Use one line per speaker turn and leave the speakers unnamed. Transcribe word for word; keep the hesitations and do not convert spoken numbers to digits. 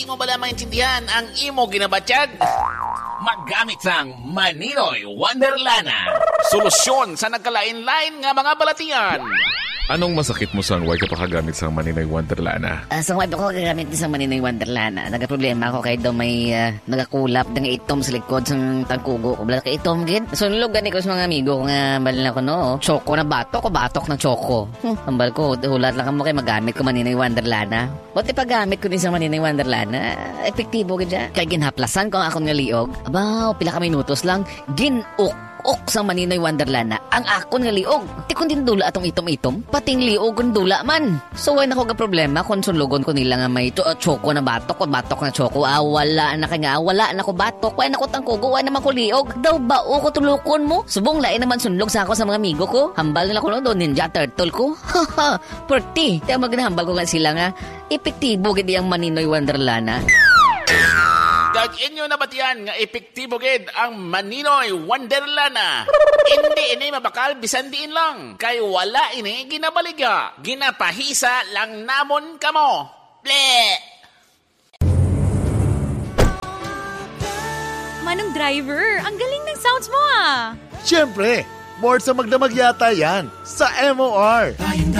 Imo ba na maintindihan ang imo ginabatyag?
Maggamit sang Maninoy Wonderlana.
Solusyon sa nagkalain-lain nga mga balatian.
Anong masakit mo sang way ka pakagamit sang Maninoy Wonderlana?
Uh, sa wife ko gagamit din sa Maninoy Wonderlana. Nagaproblema ako kahit daw may uh, nagakulap ng itom sa likod sa tangkugo ko. Bala ka itom gid. Sunlog gani ko sa mga amigo ko nga balin ako no. Choco na batok o batok na choco. Hmm, ambal ko hulat lang mo kay magamit ko Maninoy Wonderlana. Buti paggamit ko din sa Maninoy Wonderlana, epektibo gid siya. Kay ginhaplasan ko ang akong nga liog. Aba, pila ka minutos lang ginuk ok sang Maninoy Wonderlana ang akon nga liog. Ti kun din dula atong itom-itom, pating liog kun dula man. So why nako ga problema kun sunlogon ko nila nga may to, uh, choco na batok o batok na choco. Ah, wala na kay nga wala na ko batok, wala na ko tangkugo, wala na man ko liog. Daw ba o ko tulukon mo? Subong lain naman sunlog sa ako sa mga amigo ko. Hambal nila ko lang do ninja turtle ko. Haha, perti. Kaya magnahambal ko nga sila nga epektibo gid ang Maninoy Wonderlana.
Dag inyo na batiyan nga epektibo gid ang Maninoy Wonderlana. Hindi ini mabakal bisan diin lang. Kay wala ini ginabaliga. Ginapahisa lang namon kamo. Ble!
Manong driver, ang galing ng sounds mo ah.
Siyempre, more sa magdamag yata yan sa M O R.